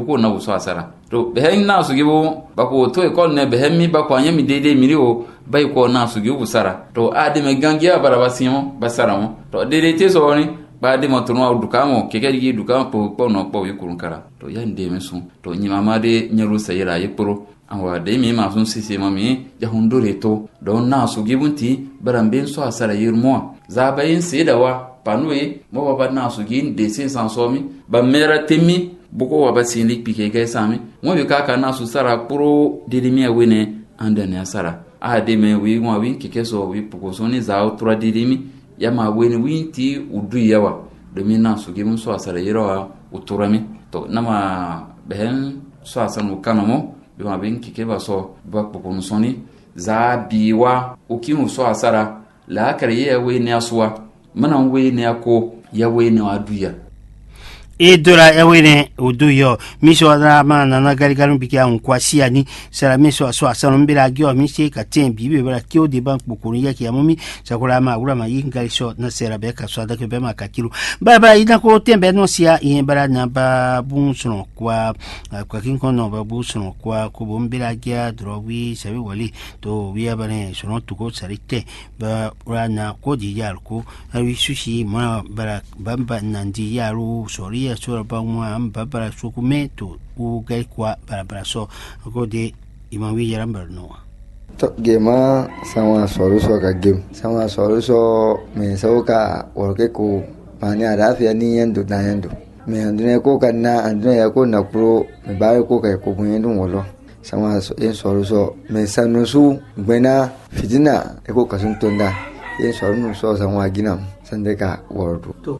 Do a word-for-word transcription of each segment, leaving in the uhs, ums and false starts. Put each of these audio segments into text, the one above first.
ko na so asara to be hen na su gibo ba ko to e ko ne be hen mi ba ko anya mi dede mi o bai ko na su gibo sara to ade me gangia bara basimo basara mo to dede te so ni ba de mo to no dukamo keke gi dukamo po po no po yikurun kara to yande me sun to nyima ma de nyaru sayira yipro anwa de mi ma sun sisi ma mi ya hundure to don na su gibunti baramben so asara yirmo za bayin sedawa panwe mo ba na su gin de sin san somi ba mera temi boko wa ba sin lik pike ga sami mo bi kaka na su sara pro de de mi awene anda ne asara a de me wi mo wi kike so wi poko so ni za o tura de de mi ya ma weni winti udu yawa domin na su gibun so asara yirawa uturami to nama behen so asanu kanamo bi ma bin kike ba so ba poko so ni za biwa ukinu so asara la kare ya we ne aswa mana we ne ako ya we ne aduya e dora ya we ne uduyo miso da mana na gari garu bikia unkwasi ani sara miso so asano mbira gyo mishi ka tembi be bara kyo de bank bukuru yake ya mumi sakura ma ura ma yin gari so na sera be ka so da ke be ma ka kilo ba ba ina ko tembe no sia yin bara na ba bun suno kwa kwa kin kono ba bu suno kwa ko bombira gya drowi sabi wali to wiya bane suno to ko sarite ba ura na ko di yar ko awi sushi ma bara bamba nandi yaru sori sura bangwa ambabara sukumeto ugai kwa barabara so ko de imawi yarambar no to gema sama soru so ka gem sama soru so me sauka worke ko mani arafiya ni yendo na yendo me andune ko kana andune ya ko na pro me bare ko kai ko bunyen wolo sama so en soru so me sanusu gbena fitina e ko kasun tonda en soru so sama ginam sandeka wordu to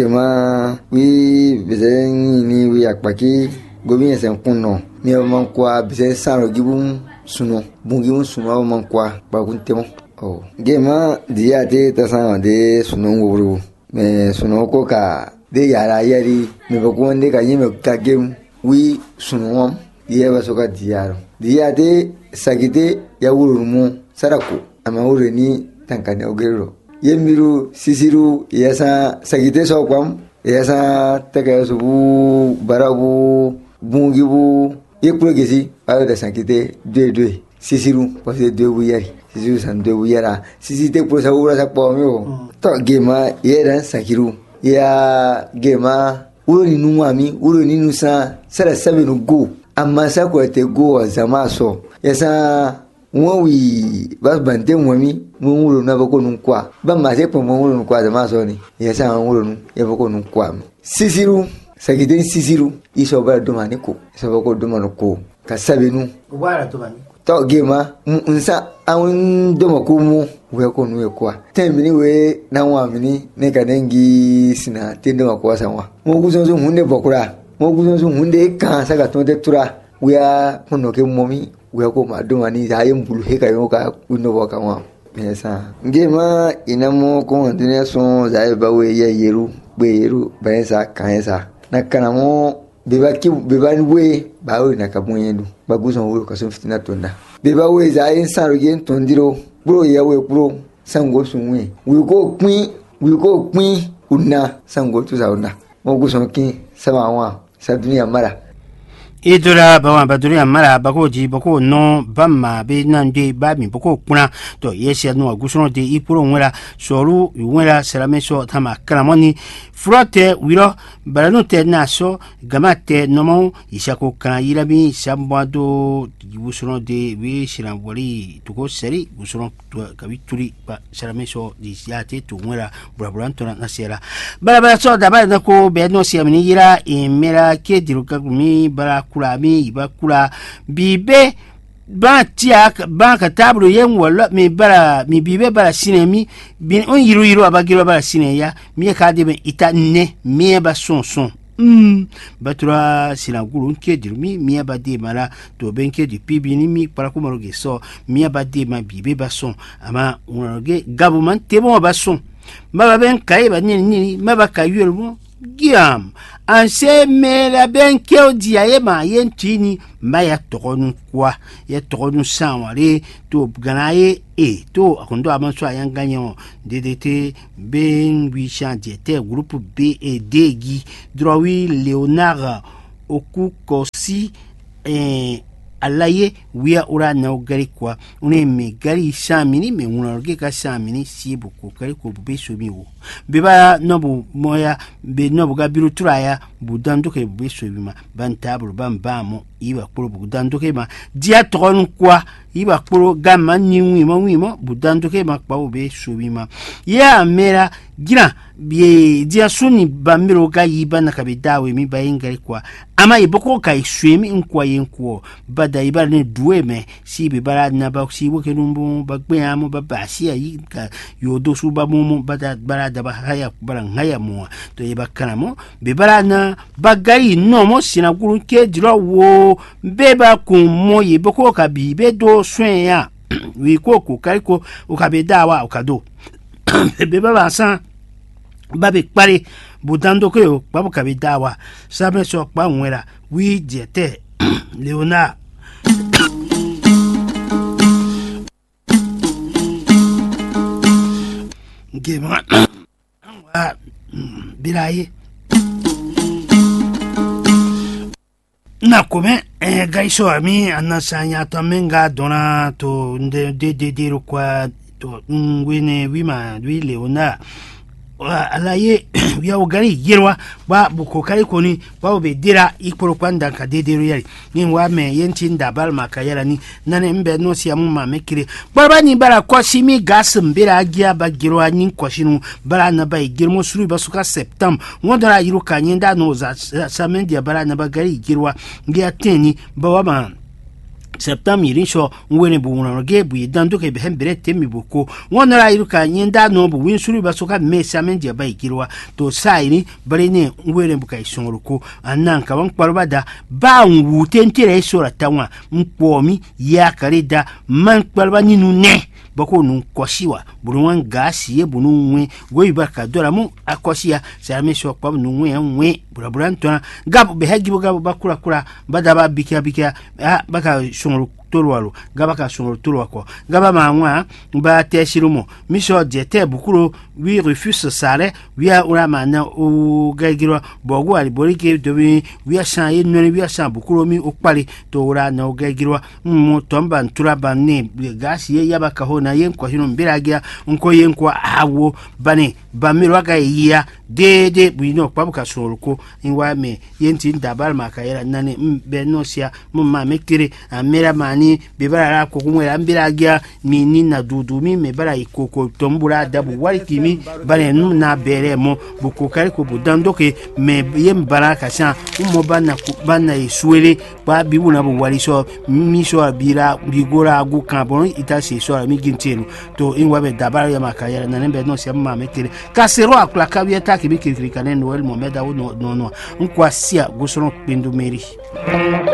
gema wi bizen ni wi akpaki gomi esen kunno mi man kwa bizen saro gibum suno bungibum suno man kwa ba kuntemo oh gema dia te tasama de suno nguru me suno ko ka de yara yari me ba ko nde ka yime ka gem wi suno dia ba so ka diaro dia te sagite ya wurumu sarako ama ureni tankane ogero yemiru sisiru yasa sagite so kwam yasa tege subu barabu bungibu yeprogesi ayo da sagite de de sisiru parce que de buyari sisiru san de buyara sisite pro sa ura sa pomio to gema yera sakiru ya gema uri nuwami uri ninusa sara sabenu go amma sa ko te go zama so yasa wawi bas bante mwami mwuru na bako nunkwa ba mase po mwuru nunkwa zama so ni yesa mwuru nu ya bako nunkwa sisiru sagiden sisiru iso ba doma ni ko iso bako doma no ko ka sabenu wala to bani to gema nsa awun doma ko mu we ko nu e kwa temini we na wa mini ne ka dengi sina tendo ma ko sanwa mo guzon so hunde bokura mo guzon so hunde kan saka to de tura we a hono ke momi we ko ma do mani hayin bulu he kayo ka uno boka wa pesa ngema inamo ko ndine so zai ba we ye yeru be yeru bensa kansa na kanamo beba ki beba we ba we na kabunyedu ba guson we ka so fitina tonda beba we zai saro gen tondiro bro ya we bro sango sunwe we ko pin we ko pin una sango tu zauna mo guson ki sama wa sa dunia mara idura bawa baduri amara bako ji bako no bamma be nande babi bako kuna to yesi no agusono de ipuro nwera soru nwera serameso tama karamoni frote wiro baranote naso gamate nomo isako kana irabi sambado gusono de we shirambori tuko seri gusono kabituri ba serameso di yate to nwera braburanto na sera bara so da ba ko be no siamini ira imera ke diruka mi bara kula mi iba kula bibe ba tia ba ka tablo yen wala mi bara mi bibe bara sinemi bin on yiru yiru abagiro bara sineya mi ka de ita ne mi ba son son mm batura sinaguru nke dirmi mi ba de mala to benke di pibini mi para ko maroge so mi ba de ma bibe ba son ama unoge government tebo ba son ma ben kai ba ni ni ma ba ka yelmo giam anse mela ben keo dia yema yentini maya tokonu kwa ya tokonu sanware to ganaye e to akondo amanso ayanganyo ddt ben wishan diete groupe B et D gi drowi Leonard oku kosi eh alaye wia ura na gari kwa une me gari shamini me unaroge ka shamini si buku gari ko bube sobi wo beba nobu moya be nobu ga biru turaya budan doke bube sobi ma ban tabru ban bamo iba kuro budan doke ma dia toron kwa iba kuro gama ni wima wima budan doke ma kwa bube sobi ma ya mera gina bi dia suni bamiro ga yiba na kabidawe mi bayin gari kwa ama iboko kai swemi nkwa yenkwo bada ibar ne duwe me si be bara na ba si wo ke numbu ba gbe amo ba ba si ayi ka yodo su ba mumu bada bara da ba haya bara haya mo to iba kana mo be bara na bagari no mo sina guru ke diro wo be ba kun mo iboko ka bi be do swen ya wi ko ko kai ko o ka be dawa o ka do be ba ba san babe pare budando ko yo babu kabi dawa sabe so pa nwera wi jete leona gema wa bilaye na come eh gaiso ami anasanya to menga dona to de de de ro kwa to ngwene wima wi leona alaye ya ugari yerwa ba buko kai koni ba be dira ikporo kwanda ka dedero yari ni wa me yentin da bal makayara ni nane mbe no sia mu ma mekire baba ni bara ko simi gas mbira agia ba girwa ni kwashinu bara na ba girmo suru ba suka septembre wondara yiru kanyenda no za samendia bara na ba gari girwa ngia teni ba wa ma septembre yirisho ngwene buuna ge bu yidando ke behembere temi boko wonara iruka nyenda no bu winsuru basoka mesa menje ba ikirwa to saini barene ngwene buka isonruko ananka wankparubada ba nwu tentere sora tanwa mpomi ya karida man kparba ninu ne bako nu koshiwa burwan gasi ye bunu nwe goyi barka dora mu akoshiya sarame so kwa nu nwe nwe buraburan to gab be hagibo gab bakura kura badaba bikia bikia baka shongru torwalo gaba ka shongru torwako gaba manwa ba teshirumo misho jete bukuro wi refuse sare wi ura mana o gagiro bogo ali borike dobi wi ashan ye noni wi ashan bukuro mi okpali to ura na o gagiro mu tomba ntura banne gasi ye yabaka ho na yen ko hino mbiragia nko yen ko awo bane bamiro aka yiya dede buino kwabuka shongruko inwa me yenti ndabal makayera nane mbe nosia mumma mekire amera mani bebara ko kumwera mbiragia mini na dudu mi me bara ikoko tombura dabu wari kimi bane nu na beremo buko kari ko budando ke me yem baraka sha ummo bana bana isuele ba bibuna bu wari so mi so abira bigora agu kabon ita se so mi gintenu to inwa be dabara ya makayera nane mbe nosia mumma mekire kasero akla kabieta kimi kirikane noel momeda no no no nkwasia gusoro pindu meri